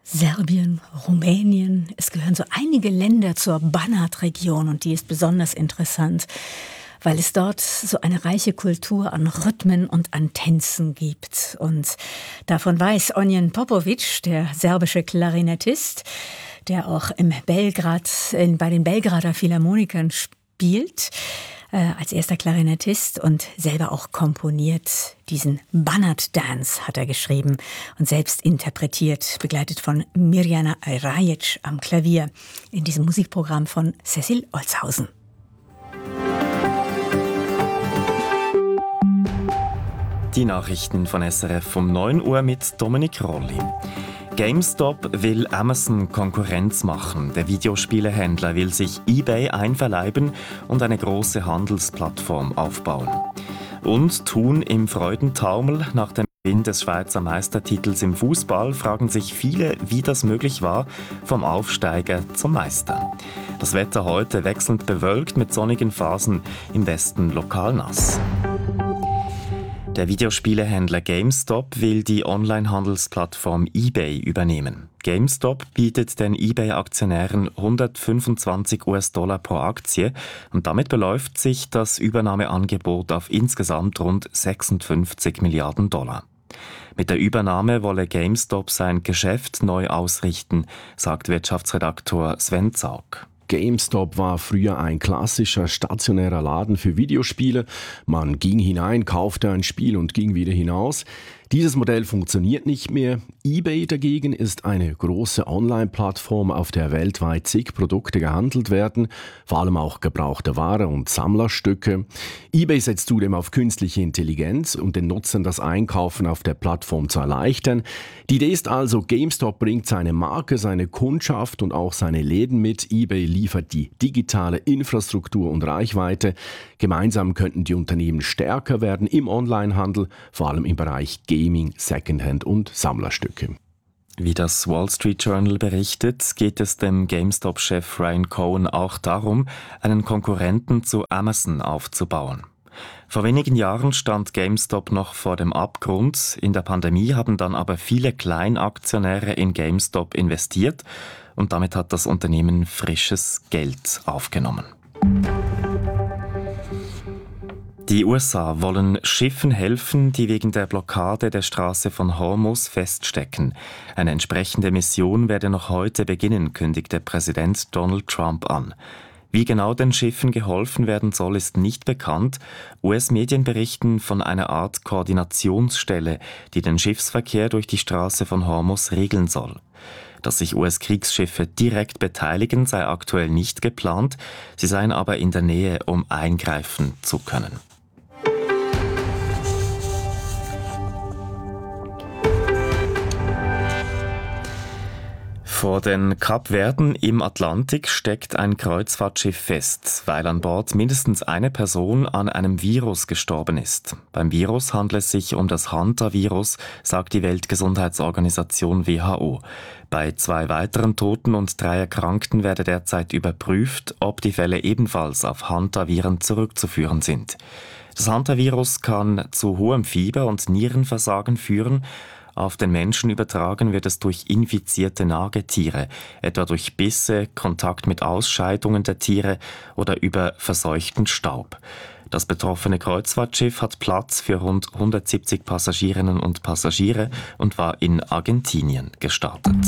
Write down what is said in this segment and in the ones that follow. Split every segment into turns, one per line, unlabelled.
Serbien, Rumänien. Es gehören so einige Länder zur Banat-Region und die ist besonders interessant, weil es dort so eine reiche Kultur an Rhythmen und an Tänzen gibt. Und davon weiß Ognjen Popovic, der serbische Klarinettist, der auch bei den Belgrader Philharmonikern spielt, als erster Klarinettist und selber auch komponiert. Diesen Banat Dance hat er geschrieben und selbst interpretiert, begleitet von Mirjana Rajic am Klavier in diesem Musikprogramm von Cecil Olshausen.
Die Nachrichten von SRF um 9 Uhr mit Dominik Rolli. GameStop will Amazon Konkurrenz machen. Der Videospielehändler will sich eBay einverleiben und eine große Handelsplattform aufbauen. Und Thun im Freudentaumel. Nach dem Gewinn des Schweizer Meistertitels im Fußball fragen sich viele, wie das möglich war, vom Aufsteiger zum Meister. Das Wetter heute wechselnd bewölkt mit sonnigen Phasen, im Westen lokal nass. Der Videospielehändler GameStop will die Online-Handelsplattform eBay übernehmen. GameStop bietet den eBay-Aktionären $125 pro Aktie und damit beläuft sich das Übernahmeangebot auf insgesamt rund $56 Milliarden. Mit der Übernahme wolle GameStop sein Geschäft neu ausrichten, sagt Wirtschaftsredaktor Sven Zaug.
GameStop war früher ein klassischer stationärer Laden für Videospiele. Man ging hinein, kaufte ein Spiel und ging wieder hinaus. Dieses Modell funktioniert nicht mehr. eBay dagegen ist eine große Online-Plattform, auf der weltweit zig Produkte gehandelt werden, vor allem auch gebrauchte Ware und Sammlerstücke. eBay setzt zudem auf künstliche Intelligenz, um den Nutzern das Einkaufen auf der Plattform zu erleichtern. Die Idee ist also, GameStop bringt seine Marke, seine Kundschaft und auch seine Läden mit. eBay liefert die digitale Infrastruktur und Reichweite. Gemeinsam könnten die Unternehmen stärker werden im Onlinehandel, vor allem im Bereich Gaming, Secondhand und Sammlerstücke.
Wie das Wall Street Journal berichtet, geht es dem GameStop-Chef Ryan Cohen auch darum, einen Konkurrenten zu Amazon aufzubauen. Vor wenigen Jahren stand GameStop noch vor dem Abgrund. In der Pandemie haben dann aber viele Kleinaktionäre in GameStop investiert und damit hat das Unternehmen frisches Geld aufgenommen. Die USA wollen Schiffen helfen, die wegen der Blockade der Straße von Hormuz feststecken. Eine entsprechende Mission werde noch heute beginnen, kündigte Präsident Donald Trump an. Wie genau den Schiffen geholfen werden soll, ist nicht bekannt. US-Medien berichten von einer Art Koordinationsstelle, die den Schiffsverkehr durch die Straße von Hormuz regeln soll. Dass sich US-Kriegsschiffe direkt beteiligen, sei aktuell nicht geplant. Sie seien aber in der Nähe, um eingreifen zu können. Vor den Kapverden im Atlantik steckt ein Kreuzfahrtschiff fest, weil an Bord mindestens eine Person an einem Virus gestorben ist. Beim Virus handelt es sich um das Hanta-Virus, sagt die Weltgesundheitsorganisation WHO. Bei 2 weiteren Toten und 3 Erkrankten werde derzeit überprüft, ob die Fälle ebenfalls auf Hanta-Viren zurückzuführen sind. Das Hanta-Virus kann zu hohem Fieber und Nierenversagen führen. Auf den Menschen übertragen wird es durch infizierte Nagetiere, etwa durch Bisse, Kontakt mit Ausscheidungen der Tiere oder über verseuchten Staub. Das betroffene Kreuzfahrtschiff hat Platz für rund 170 Passagierinnen und Passagiere und war in Argentinien gestartet.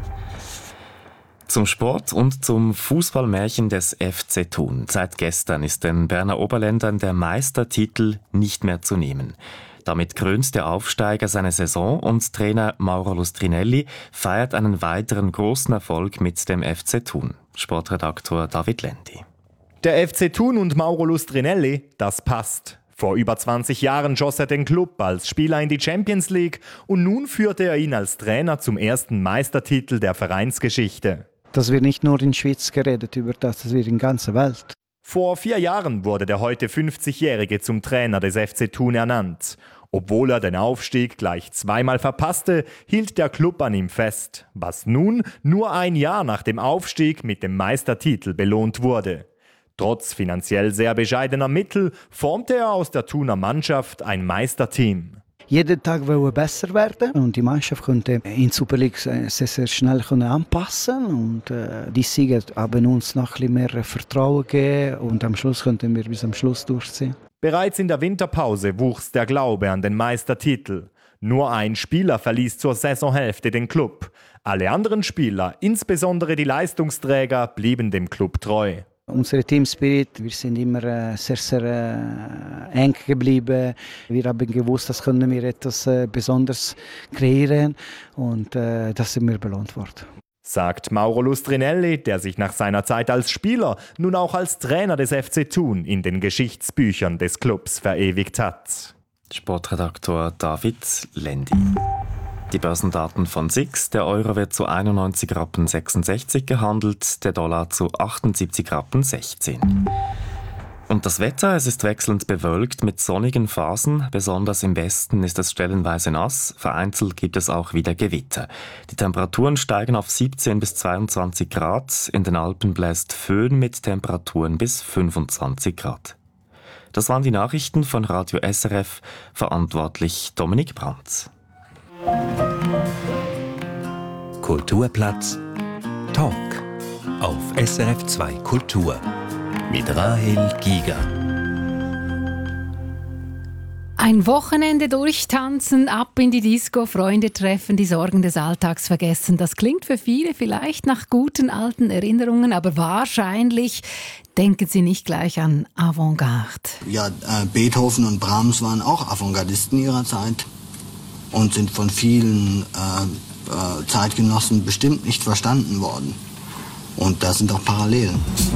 Zum Sport und zum Fußballmärchen des FC Thun. Seit gestern ist den Berner Oberländern der Meistertitel nicht mehr zu nehmen. Damit krönt der Aufsteiger seine Saison und Trainer Mauro Lustrinelli feiert einen weiteren großen Erfolg mit dem FC Thun. Sportredaktor David Lendi.
Der FC Thun und Mauro Lustrinelli, das passt. Vor über 20 Jahren schoss er den Club als Spieler in die Champions League und nun führte er ihn als Trainer zum ersten Meistertitel der Vereinsgeschichte.
Das wird nicht nur in Schweiz geredet, über das wird in ganzer Welt.
Vor 4 Jahren wurde der heute 50-Jährige zum Trainer des FC Thun ernannt. Obwohl er den Aufstieg gleich 2-mal verpasste, hielt der Club an ihm fest, was nun nur ein Jahr nach dem Aufstieg mit dem Meistertitel belohnt wurde. Trotz finanziell sehr bescheidener Mittel formte er aus der Thuner Mannschaft ein Meisterteam.
jeden Tag besser werden und die Mannschaft konnte in der Super League sehr, sehr schnell anpassen und die Sieger haben uns noch ein bisschen mehr Vertrauen gegeben und am Schluss konnten wir bis am Schluss durchziehen.
Bereits in der Winterpause wuchs der Glaube an den Meistertitel. Nur ein Spieler verließ zur Saisonhälfte den Club. Alle anderen Spieler, insbesondere die Leistungsträger, blieben dem Club treu.
Unser Teamspirit, wir sind immer sehr, sehr eng geblieben. Wir haben gewusst, dass können wir etwas Besonderes kreieren und das sind wir belohnt worden.
Sagt Mauro Lustrinelli, der sich nach seiner Zeit als Spieler nun auch als Trainer des FC Thun in den Geschichtsbüchern des Clubs verewigt hat.
Sportredaktor David Lendi. Die Börsendaten von SIX. Der Euro wird zu 91,66 Rappen gehandelt, der Dollar zu 78,16 Rappen. Und das Wetter, es ist wechselnd bewölkt mit sonnigen Phasen. Besonders im Westen ist es stellenweise nass. Vereinzelt gibt es auch wieder Gewitter. Die Temperaturen steigen auf 17 bis 22 Grad. In den Alpen bläst Föhn mit Temperaturen bis 25 Grad. Das waren die Nachrichten von Radio SRF, verantwortlich Dominik Brandt.
Kulturplatz Talk auf SRF 2 Kultur mit Rahel Giger.
Ein Wochenende durchtanzen, ab in die Disco, Freunde treffen, die Sorgen des Alltags vergessen. Das klingt für viele vielleicht nach guten alten Erinnerungen, aber wahrscheinlich denken Sie nicht gleich an Avantgarde.
Ja, Beethoven und Brahms waren auch Avantgardisten ihrer Zeit und sind von vielen Zeitgenossen bestimmt nicht verstanden worden. Und da sind auch Parallelen.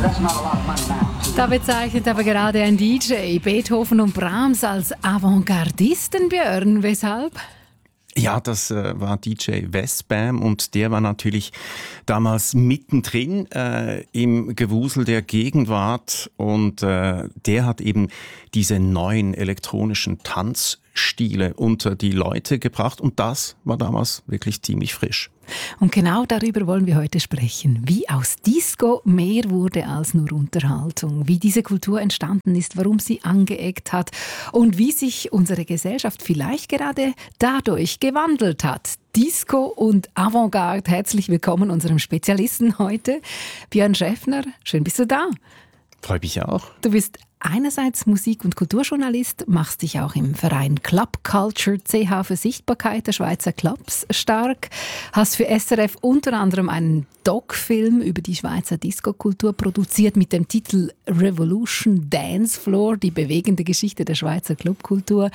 Da bezeichnet aber gerade ein DJ Beethoven und Brahms als Avantgardisten, Björn. Weshalb?
Ja, das war DJ Westbam und der war natürlich damals mittendrin im Gewusel der Gegenwart und der hat eben diese neuen elektronischen Tanzstile unter die Leute gebracht und das war damals wirklich ziemlich frisch.
Und genau darüber wollen wir heute sprechen. Wie aus Disco mehr wurde als nur Unterhaltung. Wie diese Kultur entstanden ist, warum sie angeeckt hat und wie sich unsere Gesellschaft vielleicht gerade dadurch gewandelt hat. Disco und Avantgarde. Herzlich willkommen unserem Spezialisten heute, Björn Schäffner. Schön bist du da.
Freue mich auch.
Du bist einerseits Musik- und Kulturjournalist, machst dich auch im Verein Club Culture CH für Sichtbarkeit der Schweizer Clubs stark, hast für SRF unter anderem einen Doc-Film über die Schweizer Disco-Kultur produziert mit dem Titel Revolution Dance Floor, die bewegende Geschichte der Schweizer Clubkultur.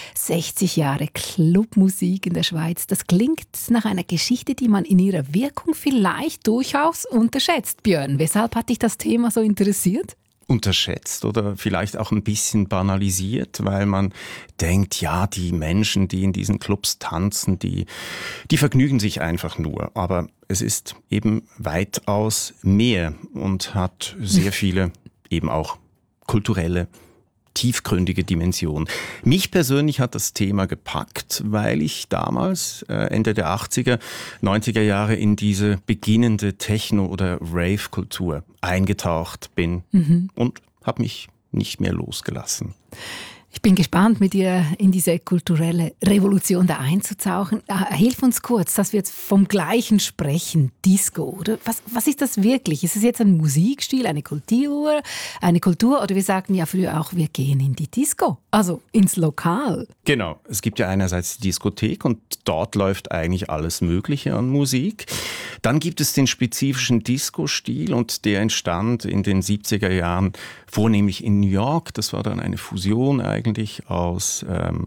60 Jahre Clubmusik in der Schweiz, das klingt nach einer Geschichte, die man in ihrer Wirkung vielleicht durchaus unterschätzt. Björn, weshalb hat dich das Thema so interessiert?
Unterschätzt oder vielleicht auch ein bisschen banalisiert, weil man denkt, ja, die Menschen, die in diesen Clubs tanzen, die vergnügen sich einfach nur. Aber es ist eben weitaus mehr und hat sehr viele eben auch kulturelle, tiefgründige Dimension. Mich persönlich hat das Thema gepackt, weil ich damals, Ende der 80er, 90er Jahre in diese beginnende Techno- oder Rave-Kultur eingetaucht bin und habe mich nicht mehr losgelassen.
Ich bin gespannt, mit dir in diese kulturelle Revolution da einzutauchen. Hilf uns kurz, dass wir jetzt vom Gleichen sprechen. Disco, oder? Was ist das wirklich? Ist es jetzt ein Musikstil, eine Kultur? Oder wir sagten ja früher auch, wir gehen in die Disco, also ins Lokal.
Genau, es gibt ja einerseits die Diskothek und dort läuft eigentlich alles Mögliche an Musik. Dann gibt es den spezifischen Disco-Stil und der entstand in den 70er Jahren vornehmlich in New York. Das war dann eine Fusion eigentlich aus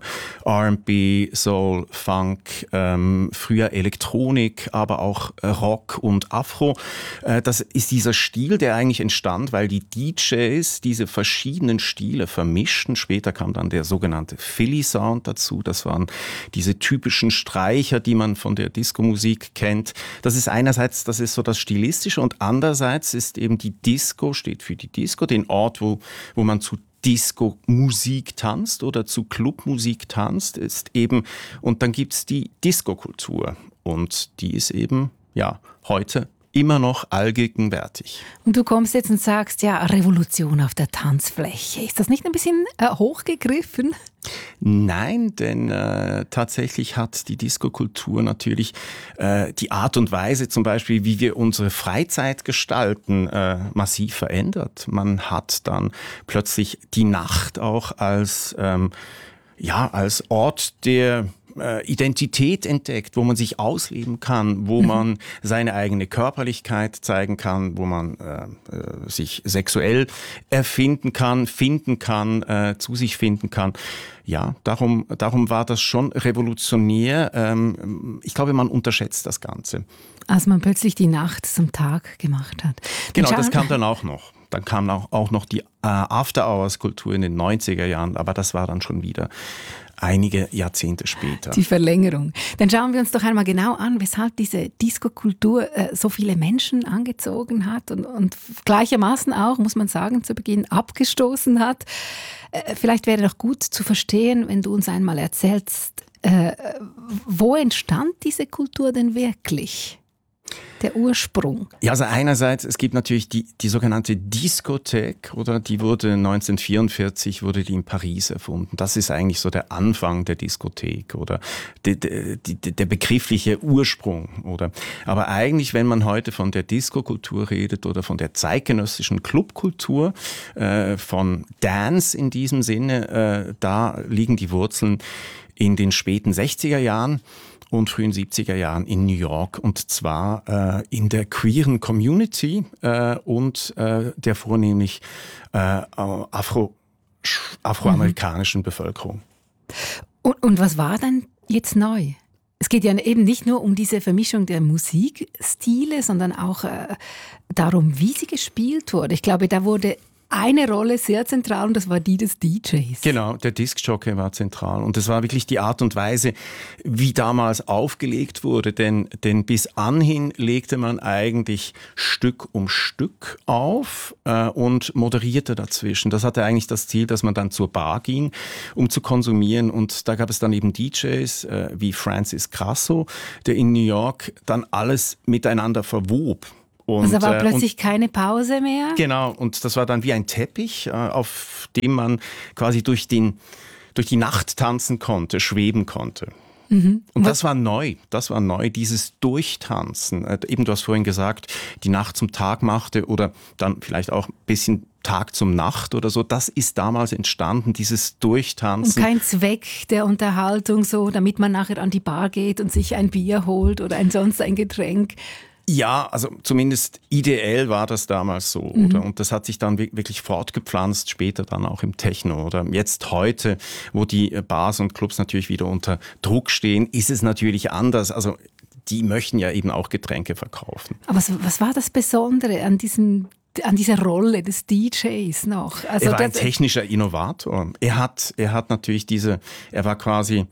R&B, Soul, Funk, früher Elektronik, aber auch Rock und Afro. Das ist dieser Stil, der eigentlich entstand, weil die DJs diese verschiedenen Stile vermischten. Später kam dann der sogenannte Philly Sound dazu. Das waren diese typischen Streicher, die man von der Disco-Musik kennt. Das ist einerseits, das ist so das Stilistische und andererseits ist eben die Disco, steht für die Disco, den Ort, wo man zu Disco-Musik tanzt oder zu Clubmusik tanzt, ist eben, und dann gibt's die Disco-Kultur und die ist eben, ja, heute immer noch allgegenwärtig.
Und du kommst jetzt und sagst, ja, Revolution auf der Tanzfläche. Ist das nicht ein bisschen hochgegriffen?
Nein, denn tatsächlich hat die Disco-Kultur natürlich die Art und Weise zum Beispiel, wie wir unsere Freizeit gestalten, massiv verändert. Man hat dann plötzlich die Nacht auch als Ort der Identität entdeckt, wo man sich ausleben kann, wo man seine eigene Körperlichkeit zeigen kann, wo man sich sexuell erfinden kann, zu sich finden kann. Ja, darum war das schon revolutionär. Ich glaube, man unterschätzt das Ganze.
Als man plötzlich die Nacht zum Tag gemacht hat.
Genau, das kam dann auch noch. Dann kam auch noch die After-Hours-Kultur in den 90er Jahren, aber das war dann schon wieder einige Jahrzehnte später.
Die Verlängerung. Dann schauen wir uns doch einmal genau an, weshalb diese Disco-Kultur so viele Menschen angezogen hat und gleichermaßen auch, muss man sagen, zu Beginn abgestoßen hat. Vielleicht wäre doch gut zu verstehen, wenn du uns einmal erzählst, wo entstand diese Kultur denn wirklich? Der Ursprung?
Ja, also einerseits, es gibt natürlich die sogenannte Diskothek, oder die wurde 1944 in Paris erfunden. Das ist eigentlich so der Anfang der Diskothek oder der begriffliche Ursprung, oder? Aber eigentlich, wenn man heute von der Disco-Kultur redet oder von der zeitgenössischen Clubkultur, von Dance in diesem Sinne, da liegen die Wurzeln in den späten 60er Jahren und frühen 70er Jahren in New York, und zwar in der queeren Community und der vornehmlich afroamerikanischen Bevölkerung.
Und was war dann jetzt neu? Es geht ja eben nicht nur um diese Vermischung der Musikstile, sondern auch darum, wie sie gespielt wurde. Ich glaube, da wurde eine Rolle sehr zentral, und das war die des DJs.
Genau, der Diskjockey war zentral, und das war wirklich die Art und Weise, wie damals aufgelegt wurde, denn bis anhin legte man eigentlich Stück um Stück auf und moderierte dazwischen. Das hatte eigentlich das Ziel, dass man dann zur Bar ging, um zu konsumieren, und da gab es dann eben DJs wie Francis Grasso, der in New York dann alles miteinander verwob.
Also da war plötzlich keine Pause mehr?
Genau, und das war dann wie ein Teppich, auf dem man quasi durch die Nacht tanzen konnte, schweben konnte. Mhm. Und das war neu, dieses Durchtanzen. Eben, du hast vorhin gesagt, die Nacht zum Tag machte oder dann vielleicht auch ein bisschen Tag zum Nacht oder so. Das ist damals entstanden, dieses Durchtanzen.
Und kein Zweck der Unterhaltung, so, damit man nachher an die Bar geht und sich ein Bier holt oder sonst ein Getränk.
Ja, also zumindest ideell war das damals so, oder? Und das hat sich dann wirklich fortgepflanzt, später dann auch im Techno, oder? Jetzt heute, wo die Bars und Clubs natürlich wieder unter Druck stehen, ist es natürlich anders. Also die möchten ja eben auch Getränke verkaufen.
Aber was war das Besondere an dieser Rolle des DJs noch? Also
er war ein technischer Innovator. Er hat natürlich er war quasi...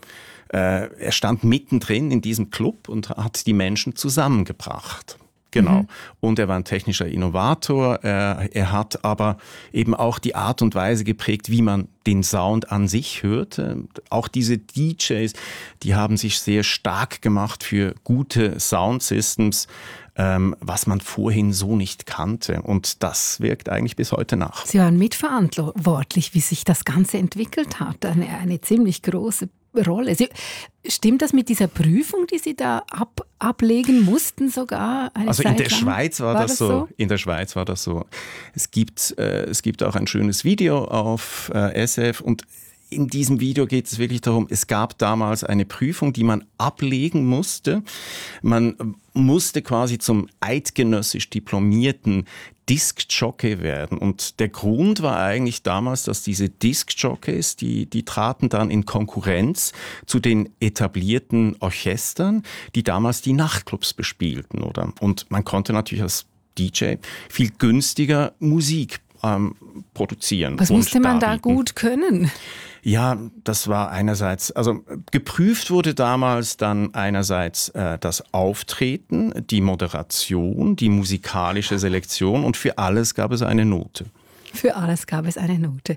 Er stand mittendrin in diesem Club und hat die Menschen zusammengebracht. Genau. Und er war ein technischer Innovator. Er hat aber eben auch die Art und Weise geprägt, wie man den Sound an sich hörte. Auch diese DJs, die haben sich sehr stark gemacht für gute Soundsystems, was man vorhin so nicht kannte. Und das wirkt eigentlich bis heute nach.
Sie waren mitverantwortlich, wie sich das Ganze entwickelt hat. Eine ziemlich große Rolle. Stimmt das mit dieser Prüfung, die Sie da ablegen mussten sogar?
Also in der Schweiz war das so. In der Schweiz war das so. Es gibt auch ein schönes Video auf SRF, und in diesem Video geht es wirklich darum, es gab damals eine Prüfung, die man ablegen musste. Man musste quasi zum eidgenössisch diplomierten Diskjockey werden. Und der Grund war eigentlich damals, dass diese Diskjockeys, die traten dann in Konkurrenz zu den etablierten Orchestern, die damals die Nachtclubs bespielten, oder? Und man konnte natürlich als DJ viel günstiger Musik produzieren.
Was musste man da gut können?
Ja, das war einerseits, also geprüft wurde damals dann einerseits das Auftreten, die Moderation, die musikalische Selektion, und für alles gab es eine Note.
Für alles gab es eine Note.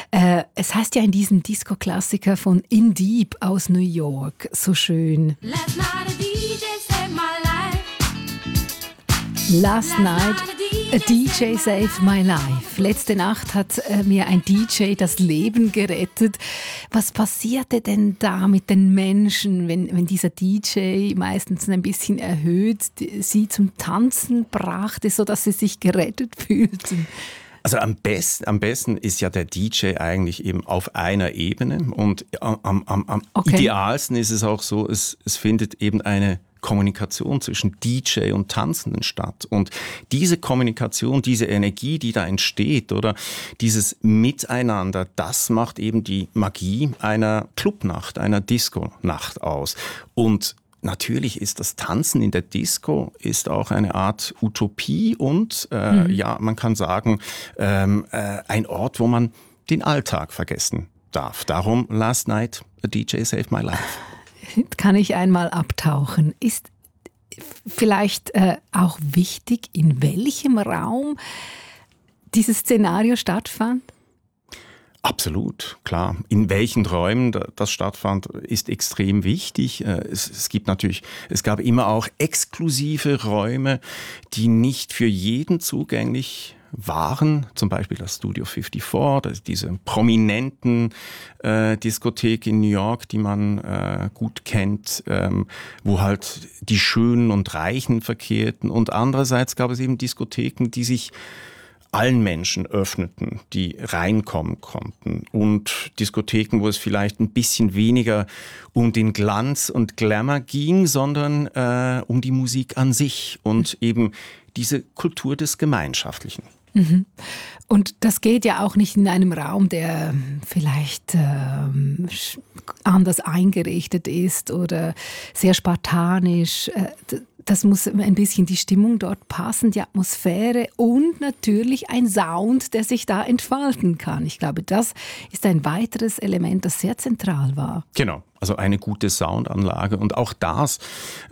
Es heißt ja in diesem Disco-Klassiker von In Deep aus New York so schön. Last night a DJ saved my life. Last night a DJ saved my life. Letzte Nacht hat mir ein DJ das Leben gerettet. Was passierte denn da mit den Menschen, wenn dieser DJ meistens ein bisschen erhöht sie zum Tanzen brachte, sodass sie sich gerettet fühlten?
Also am besten ist ja der DJ eigentlich eben auf einer Ebene und am idealsten ist es auch so, es findet eben eine Kommunikation zwischen DJ und Tanzenden statt. Und diese Kommunikation, diese Energie, die da entsteht, oder dieses Miteinander, das macht eben die Magie einer Clubnacht, einer Disco-Nacht aus. Und natürlich ist das Tanzen in der Disco ist auch eine Art Utopie und man kann sagen, ein Ort, wo man den Alltag vergessen darf. Darum Last Night a DJ Saved My Life.
Kann ich einmal abtauchen? Ist vielleicht auch wichtig, in welchem Raum dieses Szenario stattfand?
Absolut, klar. In welchen Räumen das stattfand, ist extrem wichtig. Es gab immer auch exklusive Räume, die nicht für jeden zugänglich waren, zum Beispiel das Studio 54, diese prominenten Diskothek in New York, die man gut kennt, wo halt die Schönen und Reichen verkehrten. Und andererseits gab es eben Diskotheken, die sich allen Menschen öffneten, die reinkommen konnten. Und Diskotheken, wo es vielleicht ein bisschen weniger um den Glanz und Glamour ging, sondern um die Musik an sich und eben diese Kultur des Gemeinschaftlichen.
Mhm. Und das geht ja auch nicht in einem Raum, der vielleicht anders eingerichtet ist oder sehr spartanisch. Das muss ein bisschen die Stimmung dort passen, die Atmosphäre und natürlich ein Sound, der sich da entfalten kann. Ich glaube, das ist ein weiteres Element, das sehr zentral war.
Genau. Also eine gute Soundanlage. Und auch das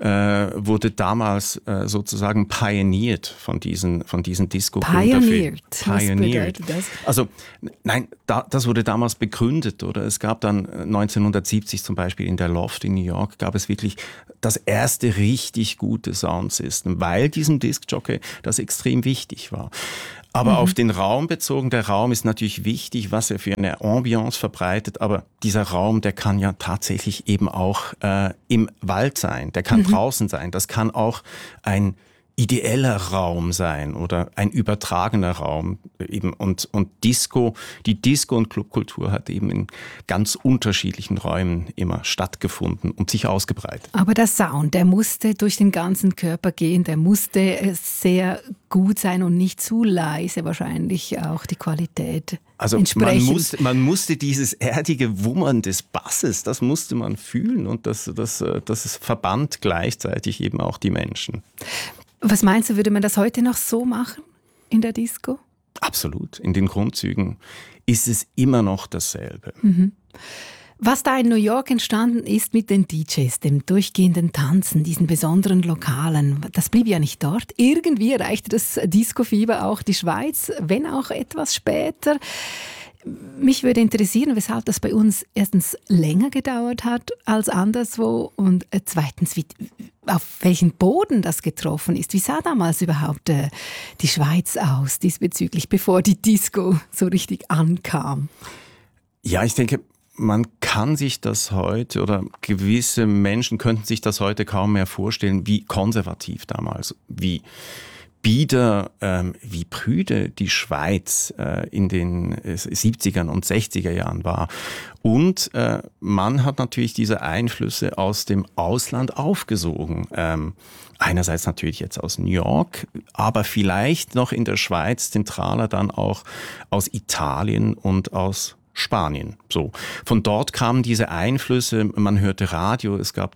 wurde damals sozusagen pioniert von diesen Disco-Gründern.
Pioneered. Das?
Also nein, das wurde damals begründet. Oder es gab dann 1970 zum Beispiel in der Loft in New York gab es wirklich das erste richtig gute Soundsystem, weil diesem Disc-Jockey das extrem wichtig war. Aber auf den Raum bezogen, der Raum ist natürlich wichtig, was er für eine Ambiance verbreitet, aber dieser Raum, der kann ja tatsächlich eben auch im Wald sein, der kann draußen sein, das kann auch ein ideeller Raum sein oder ein übertragener Raum eben und Disco, die Disco- und Clubkultur hat eben in ganz unterschiedlichen Räumen immer stattgefunden und sich ausgebreitet.
Aber der Sound, der musste durch den ganzen Körper gehen, der musste sehr gut sein und nicht zu leise wahrscheinlich auch die Qualität.
Also man musste dieses erdige Wummern des Basses, das musste man fühlen und das verband gleichzeitig eben auch die Menschen.
Was meinst du, würde man das heute noch so machen in der Disco?
Absolut. In den Grundzügen ist es immer noch dasselbe.
Was da in New York entstanden ist mit den DJs, dem durchgehenden Tanzen, diesen besonderen Lokalen, das blieb ja nicht dort. Irgendwie erreichte das Disco-Fieber auch die Schweiz, wenn auch etwas später. Mich würde interessieren, weshalb das bei uns erstens länger gedauert hat als anderswo und zweitens, auf welchen Boden das getroffen ist. Wie sah damals überhaupt die Schweiz aus diesbezüglich, bevor die Disco so richtig ankam?
Ja, ich denke, man kann sich das heute oder gewisse Menschen könnten sich das heute kaum mehr vorstellen, wie konservativ damals, wie bieder, wie prüde die Schweiz in den 70er und 60er Jahren war. Und man hat natürlich diese Einflüsse aus dem Ausland aufgesogen. Einerseits natürlich jetzt aus New York, aber vielleicht noch in der Schweiz zentraler dann auch aus Italien und aus Spanien. So. Von dort kamen diese Einflüsse, man hörte Radio, es gab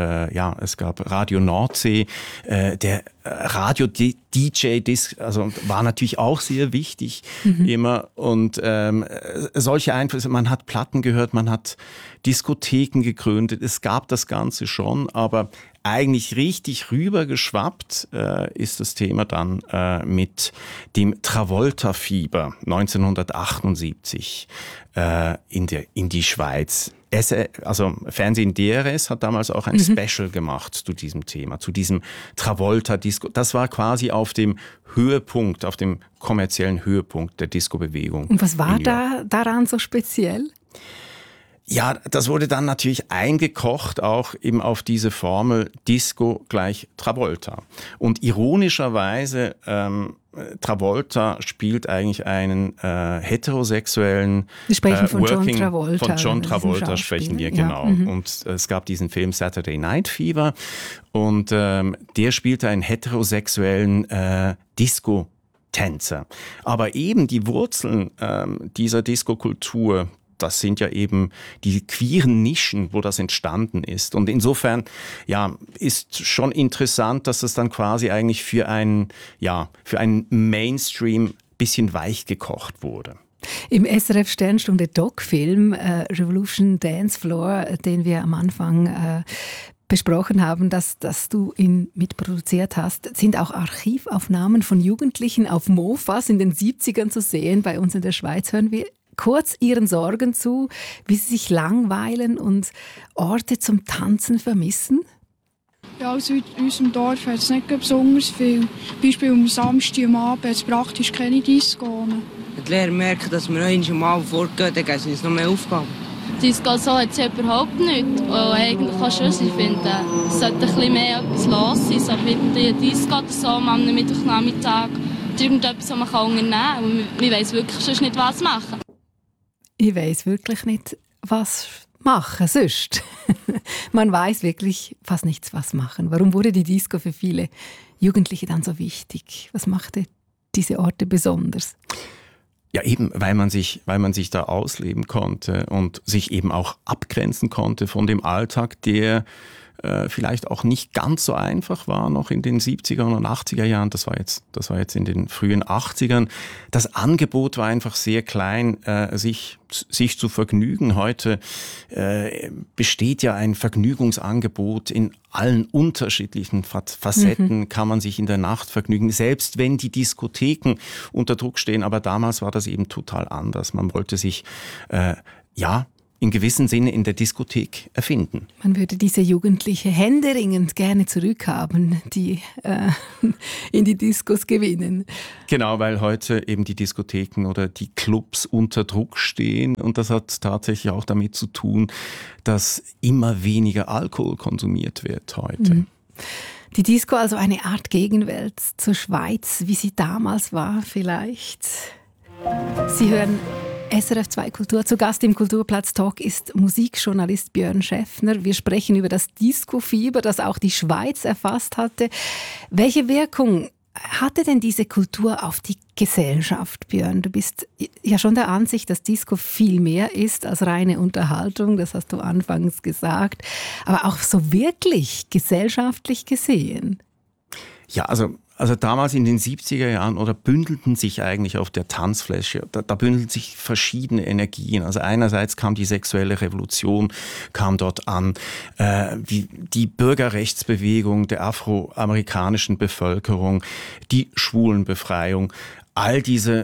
Radio Nordsee, der Radio-DJ, also war natürlich auch sehr wichtig immer und solche Einflüsse, man hat Platten gehört, man hat Diskotheken gegründet, es gab das Ganze schon, aber eigentlich richtig rübergeschwappt ist das Thema dann mit dem Travolta-Fieber 1978 in die Schweiz. Also Fernsehen DRS hat damals auch ein Special gemacht zu diesem Thema, zu diesem Travolta-Disco. Das war quasi auf dem Höhepunkt, auf dem kommerziellen Höhepunkt der Disco-Bewegung.
Und was war daran so speziell?
Ja, das wurde dann natürlich eingekocht, auch eben auf diese Formel Disco gleich Travolta. Und ironischerweise, Travolta spielt eigentlich einen heterosexuellen
wir sprechen von John Travolta.
Von John Travolta sprechen wir, genau. Ja. Und es gab diesen Film Saturday Night Fever und der spielte einen heterosexuellen Disco-Tänzer. Aber eben die Wurzeln dieser Disco-Kultur, das sind ja eben die queeren Nischen, wo das entstanden ist. Und insofern, ja, ist schon interessant, dass das dann quasi eigentlich für einen Mainstream bisschen weich gekocht wurde.
Im SRF Sternstunde Doc-Film Revolution Dance Floor, den wir am Anfang besprochen haben, dass du ihn mitproduziert hast, sind auch Archivaufnahmen von Jugendlichen auf Mofas in den 70ern zu sehen. Bei uns in der Schweiz hören wir kurz ihren Sorgen zu, wie sie sich langweilen und Orte zum Tanzen vermissen?
Ja, also in unserem Dorf hat es nicht besonders viel. Beispiel am Samstag am Abend hat es praktisch keine Disco.
Die Lehrer merken, dass wir einmal fortgehen, dann geben sie uns noch mehr Aufgaben.
Disco so hat es überhaupt nicht. Und eigentlich kannst du es, ich finde, es sollte ein bisschen mehr etwas los sein. So wie die Disco oder so am Mittwochnachmittag. Irgendetwas, was man unternehmen kann. Und wir weiss wirklich sonst nicht, was machen.
Ich weiss wirklich nicht, was machen sonst. Man weiß wirklich fast nichts, was machen. Warum wurde die Disco für viele Jugendliche dann so wichtig? Was machte diese Orte besonders?
Ja, eben, weil man sich da ausleben konnte und sich eben auch abgrenzen konnte von dem Alltag, der vielleicht auch nicht ganz so einfach war, noch in den 70er und 80er Jahren. Das war jetzt in den frühen 80ern. Das Angebot war einfach sehr klein, sich zu vergnügen. Heute besteht ja ein Vergnügungsangebot in allen unterschiedlichen Facetten, kann man sich in der Nacht vergnügen, selbst wenn die Diskotheken unter Druck stehen. Aber damals war das eben total anders. Man wollte sich, in gewissem Sinne in der Diskothek erfinden.
Man würde diese Jugendliche händeringend gerne zurückhaben, die in die Diskos gewinnen.
Genau, weil heute eben die Diskotheken oder die Clubs unter Druck stehen. Und das hat tatsächlich auch damit zu tun, dass immer weniger Alkohol konsumiert wird heute. Mhm.
Die Disco also eine Art Gegenwelt zur Schweiz, wie sie damals war vielleicht. Sie hören SRF 2 Kultur. Zu Gast im Kulturplatz Talk ist Musikjournalist Björn Schäffner. Wir sprechen über das Disco-Fieber, das auch die Schweiz erfasst hatte. Welche Wirkung hatte denn diese Kultur auf die Gesellschaft, Björn? Du bist ja schon der Ansicht, dass Disco viel mehr ist als reine Unterhaltung. Das hast du anfangs gesagt. Aber auch so wirklich gesellschaftlich gesehen.
Ja, also damals in den 70er Jahren bündelten sich eigentlich auf der Tanzfläche, da bündelten sich verschiedene Energien. Also einerseits kam die sexuelle Revolution, kam dort an, die Bürgerrechtsbewegung der afroamerikanischen Bevölkerung, die Schwulenbefreiung, all diese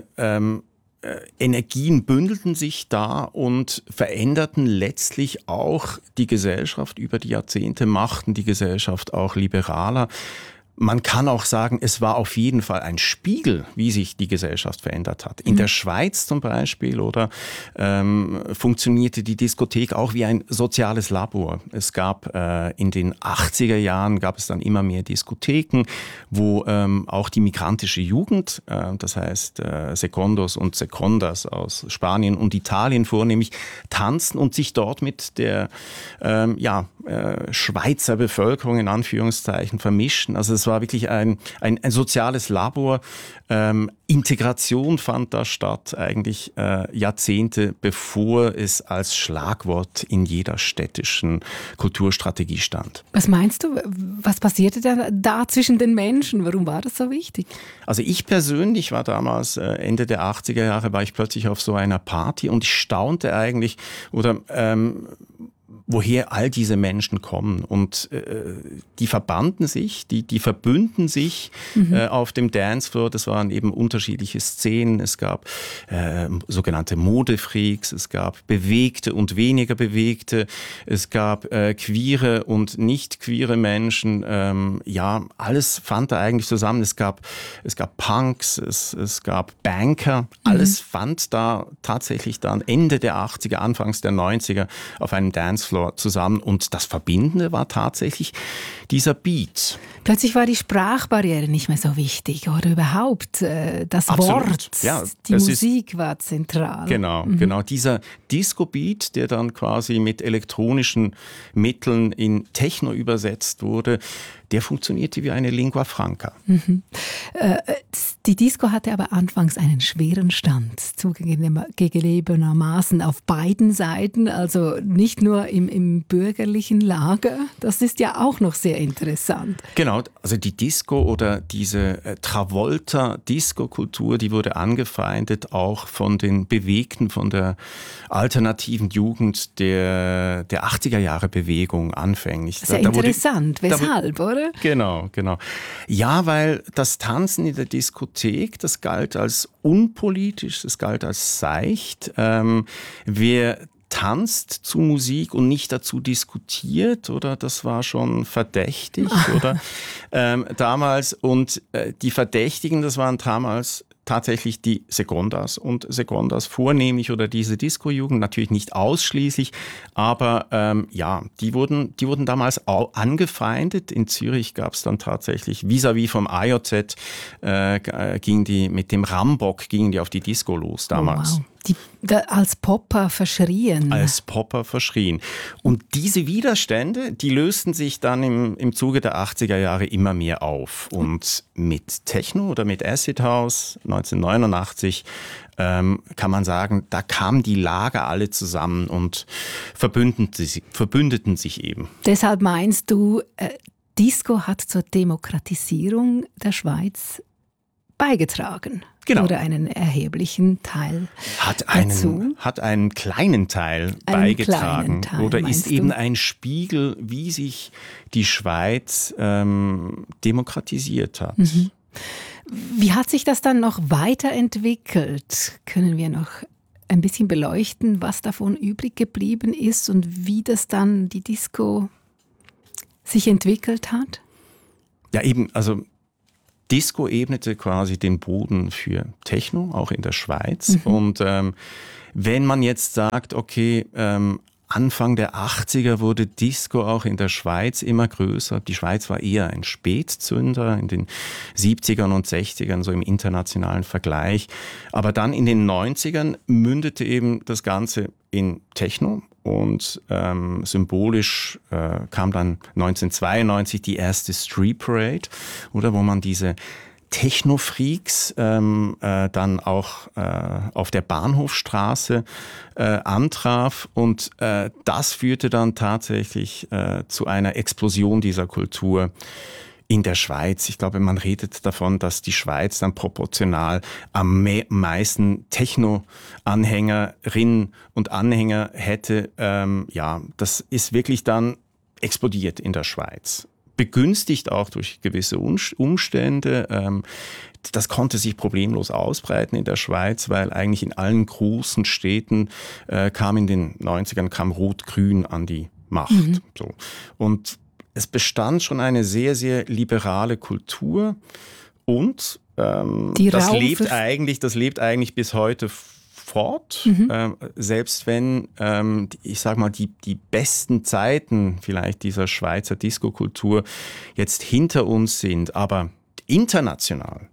Energien bündelten sich da und veränderten letztlich auch die Gesellschaft über die Jahrzehnte, machten die Gesellschaft auch liberaler. Man kann auch sagen, es war auf jeden Fall ein Spiegel, wie sich die Gesellschaft verändert hat. In der Schweiz zum Beispiel funktionierte die Diskothek auch wie ein soziales Labor. Es gab in den 80er Jahren gab es dann immer mehr Diskotheken, wo auch die migrantische Jugend, das heißt Secondos und Secondas aus Spanien und Italien vornehmlich, tanzten und sich dort mit der Schweizer Bevölkerung in Anführungszeichen vermischten. Also es war wirklich ein soziales Labor. Integration fand da statt, eigentlich Jahrzehnte bevor es als Schlagwort in jeder städtischen Kulturstrategie stand.
Was meinst du? Was passierte da zwischen den Menschen? Warum war das so wichtig?
Also ich persönlich war damals, Ende der 80er Jahre, war ich plötzlich auf so einer Party und ich staunte eigentlich woher all diese Menschen kommen. Und die verbanden sich, die verbünden sich auf dem Dancefloor. Das waren eben unterschiedliche Szenen. Es gab sogenannte Modefreaks, es gab bewegte und weniger bewegte, es gab queere und nicht queere Menschen. Alles fand da eigentlich zusammen. Es gab Punks, es gab Banker. Alles fand da tatsächlich dann Ende der 80er, Anfangs der 90er auf einem Dancefloor zusammen, und das Verbindende war tatsächlich dieser Beat.
Plötzlich war die Sprachbarriere nicht mehr so wichtig oder überhaupt das
Absolut.
Wort,
ja,
die Musik war zentral.
Genau. Dieser Disco-Beat, der dann quasi mit elektronischen Mitteln in Techno übersetzt wurde, der funktionierte wie eine Lingua franca.
Die Disco hatte aber anfangs einen schweren Stand, zugegebenermaßen auf beiden Seiten, also nicht nur im bürgerlichen Lager. Das ist ja auch noch sehr interessant.
Genau, also die Disco oder diese Travolta-Disco-Kultur, die wurde angefeindet auch von den Bewegten, von der alternativen Jugend der 80er-Jahre-Bewegung anfänglich.
Sehr interessant. Weshalb, oder?
Genau. Ja, weil das Tanzen in der Diskothek, das galt als unpolitisch, das galt als seicht. Wer tanzt zu Musik und nicht dazu diskutiert, oder das war schon verdächtig, oder damals. Und die Verdächtigen, das waren damals tatsächlich die Secondas und Secondas vornehmlich oder diese Disco-Jugend, natürlich nicht ausschließlich, aber die wurden damals auch angefeindet. In Zürich gab es dann tatsächlich vis-à-vis vom AJZ ging die mit dem Rambock gingen die auf die Disco los damals.
Oh, wow. Als Popper verschrien.
Und diese Widerstände, die lösten sich dann im Zuge der 80er Jahre immer mehr auf. Und mit Techno oder mit Acid House 1989 kann man sagen, da kamen die Lager alle zusammen und verbündeten sich eben.
Deshalb meinst du, Disco hat zur Demokratisierung der Schweiz beigetragen?
Genau.
Oder einen erheblichen Teil
Hat einen kleinen Teil beigetragen. Oder ist eben ein Spiegel, wie sich die Schweiz demokratisiert hat.
Wie hat sich das dann noch weiterentwickelt? Können wir noch ein bisschen beleuchten, was davon übrig geblieben ist und wie das dann die Disco sich entwickelt hat?
Ja, eben, also Disco ebnete quasi den Boden für Techno, auch in der Schweiz. Und wenn man jetzt sagt, okay, Anfang der 80er wurde Disco auch in der Schweiz immer größer. Die Schweiz war eher ein Spätzünder in den 70ern und 60ern, so im internationalen Vergleich. Aber dann in den 90ern mündete eben das Ganze in Techno. Und symbolisch kam dann 1992 die erste Street Parade, oder wo man diese Techno-Freaks dann auch auf der Bahnhofstraße antraf. Und das führte dann tatsächlich zu einer Explosion dieser Kultur in der Schweiz. Ich glaube, man redet davon, dass die Schweiz dann proportional am meisten Techno-Anhängerinnen und Anhänger hätte. Das ist wirklich dann explodiert in der Schweiz. Begünstigt auch durch gewisse Umstände. Das konnte sich problemlos ausbreiten in der Schweiz, weil eigentlich in allen großen Städten kam in den 90ern Rot-Grün an die Macht. So. Und es bestand schon eine sehr, sehr liberale Kultur und das lebt eigentlich bis heute fort. Selbst wenn, ich sag mal, die besten Zeiten vielleicht dieser Schweizer Disco-Kultur jetzt hinter uns sind, aber international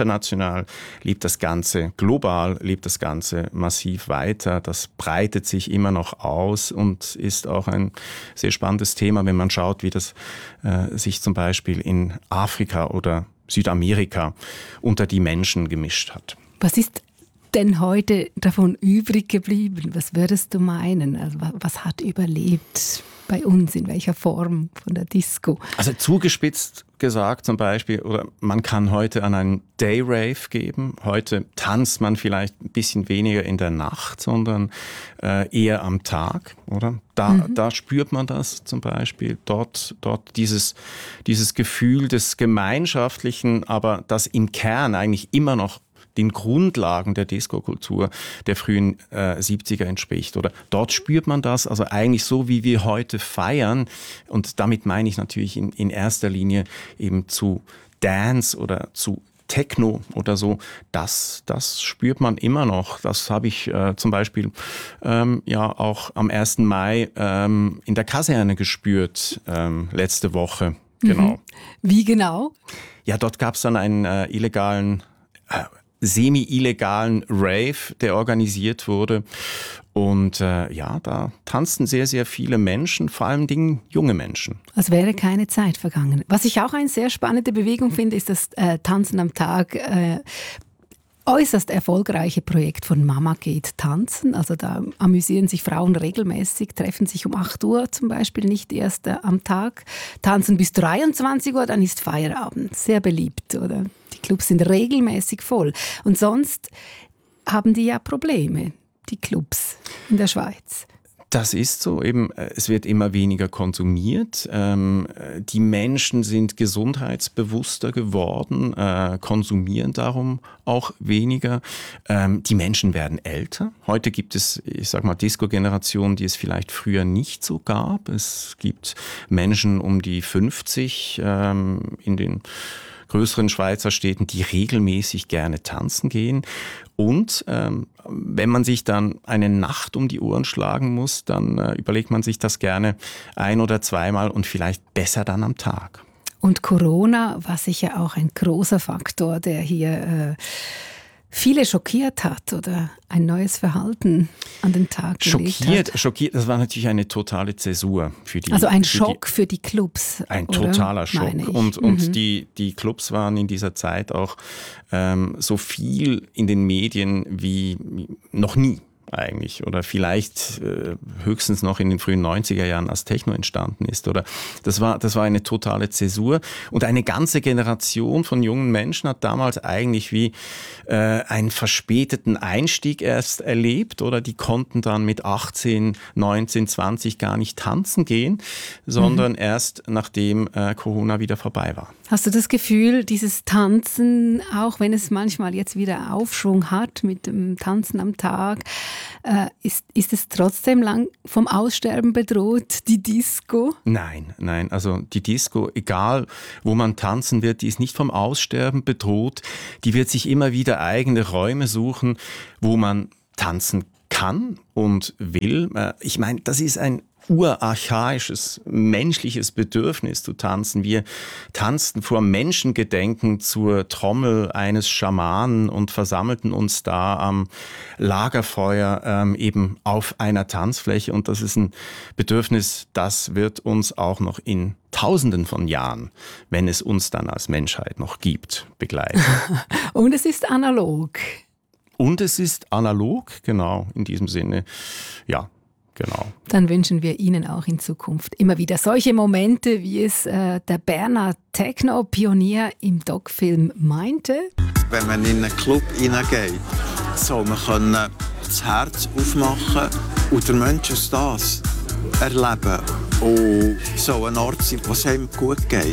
lebt das Ganze, global lebt das Ganze massiv weiter. Das breitet sich immer noch aus und ist auch ein sehr spannendes Thema, wenn man schaut, wie das sich zum Beispiel in Afrika oder Südamerika unter die Menschen gemischt hat.
Was ist denn heute davon übrig geblieben? Was würdest du meinen? Also was hat überlebt bei uns? In welcher Form von der Disco?
Also zugespitzt gesagt zum Beispiel, oder man kann heute an einen Day-Rave geben. Heute tanzt man vielleicht ein bisschen weniger in der Nacht, sondern eher am Tag, oder? Da spürt man das zum Beispiel. Dort dieses Gefühl des Gemeinschaftlichen, aber das im Kern eigentlich immer noch den Grundlagen der Disco-Kultur der frühen 70er entspricht. Oder dort spürt man das, also eigentlich so, wie wir heute feiern. Und damit meine ich natürlich in erster Linie eben zu Dance oder zu Techno oder so, das spürt man immer noch. Das habe ich zum Beispiel auch am 1. Mai in der Kaserne gespürt, letzte Woche. Genau.
Wie genau?
Ja, dort gab es dann einen semi-illegalen Rave, der organisiert wurde. Und da tanzten sehr, sehr viele Menschen, vor allem Dingen junge Menschen.
Als wäre keine Zeit vergangen. Was ich auch eine sehr spannende Bewegung finde, ist das Tanzen am Tag. Äußerst erfolgreiche Projekt von Mama geht tanzen. Also da amüsieren sich Frauen regelmäßig, treffen sich um 8 Uhr zum Beispiel, nicht erst am Tag, tanzen bis 23 Uhr, dann ist Feierabend. Sehr beliebt, oder? Die Clubs sind regelmäßig voll. Und sonst haben die ja Probleme, die Clubs in der Schweiz.
Das ist so, eben, es wird immer weniger konsumiert. Die Menschen sind gesundheitsbewusster geworden, konsumieren darum auch weniger. Die Menschen werden älter. Heute gibt es, Disco-Generationen, die es vielleicht früher nicht so gab. Es gibt Menschen um die 50 in den größeren Schweizer Städten, die regelmäßig gerne tanzen gehen. Und wenn man sich dann eine Nacht um die Ohren schlagen muss, dann überlegt man sich das gerne 1- oder zweimal und vielleicht besser dann am Tag.
Und Corona war sicher auch ein großer Faktor, der hier viele schockiert hat oder ein neues Verhalten an den Tag gelegt hat.
Schockiert, das war natürlich eine totale Zäsur für die.
Also ein Schock für die Clubs.
Ein totaler Schock. Und die Clubs waren in dieser Zeit auch so viel in den Medien wie noch nie eigentlich. Oder vielleicht höchstens noch in den frühen 90er Jahren, als Techno entstanden ist. Oder das war eine totale Zäsur. Und eine ganze Generation von jungen Menschen hat damals eigentlich wie einen verspäteten Einstieg erst erlebt. Oder die konnten dann mit 18, 19, 20 gar nicht tanzen gehen, sondern erst nachdem Corona wieder vorbei war.
Hast du das Gefühl, dieses Tanzen, auch wenn es manchmal jetzt wieder Aufschwung hat mit dem Tanzen am Tag, ist es trotzdem lang vom Aussterben bedroht, die Disco?
Nein. Also die Disco, egal wo man tanzen wird, die ist nicht vom Aussterben bedroht. Die wird sich immer wieder eigene Räume suchen, wo man tanzen kann und will. Ich meine, das ist ein urarchaisches, menschliches Bedürfnis zu tanzen. Wir tanzten vor Menschengedenken zur Trommel eines Schamanen und versammelten uns da am Lagerfeuer eben auf einer Tanzfläche. Und das ist ein Bedürfnis, das wird uns auch noch in Tausenden von Jahren, wenn es uns dann als Menschheit noch gibt, begleiten.
Und es ist analog.
Und es ist analog, genau, in diesem Sinne, ja. Genau.
Dann wünschen wir Ihnen auch in Zukunft immer wieder solche Momente, wie es der Berner Techno-Pionier im Doc-Film meinte.
Wenn man in einen Club hineingeht, soll man das Herz aufmachen und der Mensch ist das erleben. Und so ein Ort sein, wo es einem gut geht.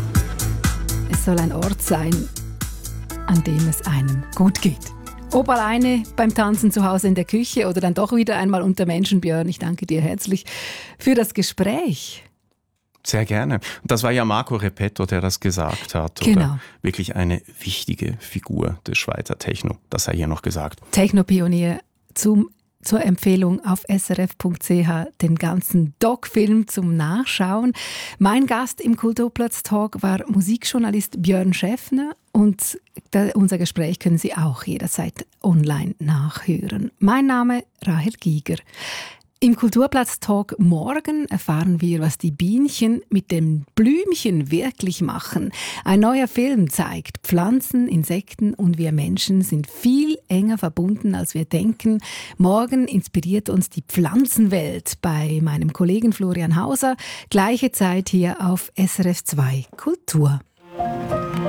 Es soll ein Ort sein, an dem es einem gut geht. Ob alleine beim Tanzen zu Hause in der Küche oder dann doch wieder einmal unter Menschen, Björn, ich danke dir herzlich für das Gespräch.
Sehr gerne. Und das war ja Marco Repetto, der das gesagt hat.
Genau.
Oder wirklich eine wichtige Figur des Schweizer Techno. Das sei hier noch gesagt.
Techno-Pionier zur Empfehlung auf srf.ch, den ganzen Doc-Film zum Nachschauen. Mein Gast im Kulturplatz-Talk war Musikjournalist Björn Schäffner und unser Gespräch können Sie auch jederzeit online nachhören. Mein Name Rahel Giger. Im Kulturplatz-Talk morgen erfahren wir, was die Bienchen mit dem Blümchen wirklich machen. Ein neuer Film zeigt, Pflanzen, Insekten und wir Menschen sind viel enger verbunden, als wir denken. Morgen inspiriert uns die Pflanzenwelt bei meinem Kollegen Florian Hauser. Gleiche Zeit hier auf SRF 2 Kultur.